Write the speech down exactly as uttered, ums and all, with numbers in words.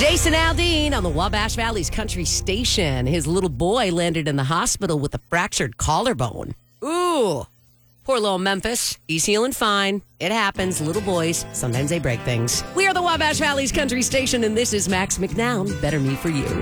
Jason Aldean on the Wabash Valley's country station. His little boy landed in the hospital with a fractured collarbone. Ooh. Poor little Memphis. He's healing fine. It happens. Little boys, sometimes they break things. We are the Wabash Valley's country station, and this is Max McNown. Better Me For You.